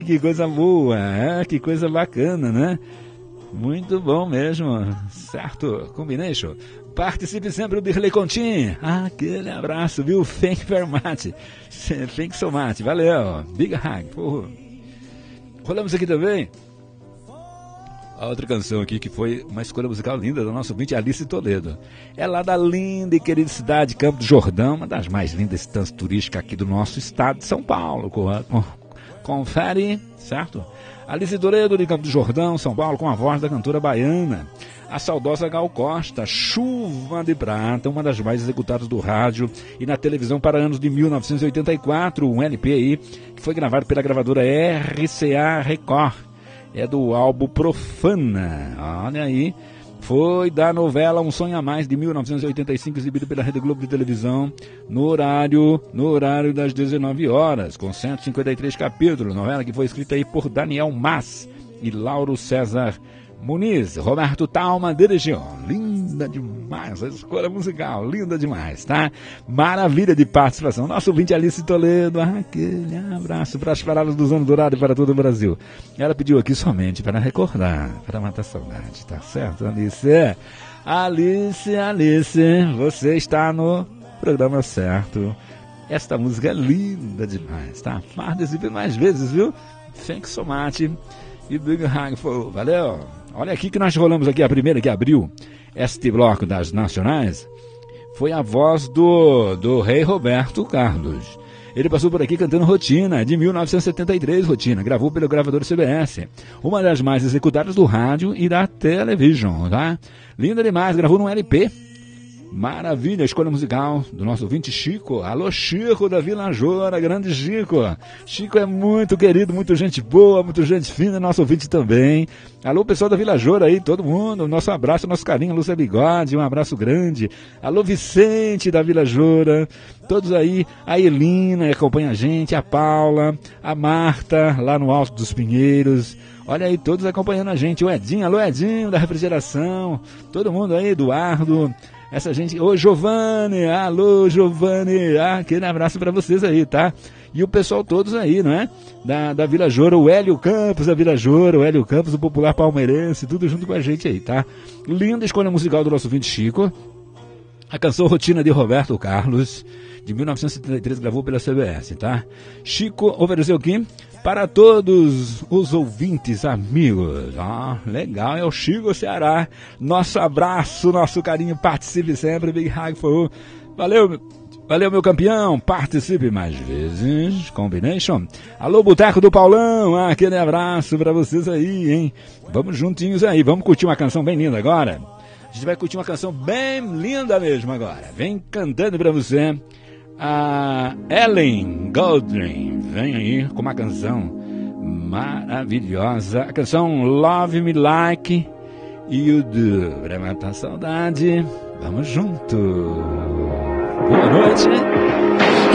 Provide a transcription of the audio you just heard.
Que coisa boa, que coisa bacana, né? Muito bom mesmo, certo? Combination. Participe sempre do Birley Contin. Aquele abraço, viu? Thank you very much. Thank you so much. Valeu. Big hug. Porra. Rolamos aqui também a outra canção aqui que foi uma escolha musical linda do nosso ouvinte Alice Toledo. É lá da linda e querida cidade de Campo do Jordão, uma das mais lindas instâncias turísticas aqui do nosso estado de São Paulo. Confere, certo? Alice Toledo de Campo do Jordão, São Paulo, com a voz da cantora baiana, a saudosa Gal Costa, Chuva de Prata, uma das mais executadas do rádio e na televisão para anos de 1984, um LP aí que foi gravado pela gravadora RCA Record, é do álbum Profana, olha aí, foi da novela Um Sonho a Mais de 1985, exibido pela Rede Globo de televisão no horário das 19 horas, com 153 capítulos, novela que foi escrita aí por Daniel Mas e Lauro César Muniz. Roberto Talma dirigiu. Linda demais a escolha musical, linda demais, tá? Maravilha de participação. Nosso ouvinte Alice Toledo, aquele abraço para as paradas dos anos dourados e para todo o Brasil. Ela pediu aqui somente para recordar, para matar saudade, tá certo, Alice? Alice, você está no programa certo. Esta música é linda demais, tá? Participe mais vezes, viu? Thank you so much. E Big Hug for... Valeu! Olha aqui que nós rolamos aqui, a primeira que abriu este bloco das nacionais foi a voz do rei Roberto Carlos. Ele passou por aqui cantando Rotina, de 1973, Rotina, gravou pelo gravador CBS, uma das mais executadas do rádio e da televisão, tá? Linda demais, gravou num LP. Maravilha, a escolha musical do nosso ouvinte Chico. Alô, Chico da Vila Joura, grande Chico. Chico é muito querido, muito gente boa, muito gente fina, nosso ouvinte também. Alô, pessoal da Vila Joura aí, todo mundo, nosso abraço, nosso carinho, Lúcia Bigode, um abraço grande. Alô, Vicente da Vila Joura, todos aí, a Elina acompanha a gente, a Paula, a Marta, lá no Alto dos Pinheiros. Olha aí, todos acompanhando a gente, o Edinho, alô Edinho da refrigeração, todo mundo aí, Eduardo, essa gente, ô Giovanni, alô Giovanni, aquele abraço pra vocês aí, tá? E o pessoal todos aí, não é? Da Vila Joura, o Hélio Campos da Vila Joura, o Hélio Campos, o popular palmeirense, tudo junto com a gente aí, tá? Linda escolha musical do nosso ouvinte Chico, a canção Rotina de Roberto Carlos, de 1973, gravou pela CBS, tá? Chico ofereceu aqui para todos os ouvintes, amigos. Legal, é o Chico Ceará. Nosso abraço, nosso carinho, participe sempre. Big Hug for... Valeu, meu campeão. Participe mais vezes. Combination. Alô, Boteco do Paulão. Aquele abraço para vocês aí, hein? Vamos juntinhos aí. Vamos curtir uma canção bem linda agora. A gente vai curtir uma canção bem linda mesmo agora. Vem cantando para você a Ellen Goldring, vem aí com uma canção maravilhosa, a canção Love Me Like You Do, pra matar a saudade. Vamos junto. Boa noite.